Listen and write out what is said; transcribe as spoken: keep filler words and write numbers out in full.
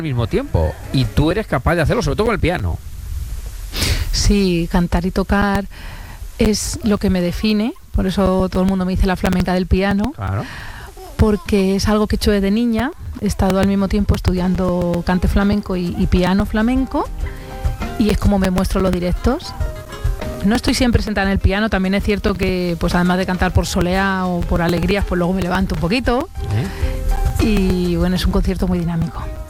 al mismo tiempo y tú eres capaz de hacerlo, sobre todo con el piano. Sí, cantar y tocar es lo que me define, por eso todo el mundo me dice la flamenca del piano. Claro. Porque es algo que he hecho desde niña. He estado al mismo tiempo estudiando cante flamenco y, y piano flamenco, y es como me muestro los directos. No estoy siempre sentada en el piano, también es cierto que pues además de cantar por soleá o por alegrías, pues luego me levanto un poquito. ¿Eh? Y bueno, es un concierto muy dinámico.